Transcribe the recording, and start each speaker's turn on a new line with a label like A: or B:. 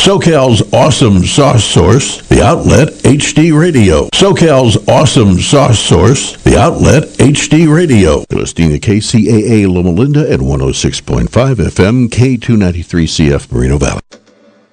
A: SoCal's awesome sauce source, the Outlet HD Radio. SoCal's awesome sauce source, the Outlet HD Radio. You're listening to KCAA Loma Linda at 106.5 FM, K293CF Moreno Valley.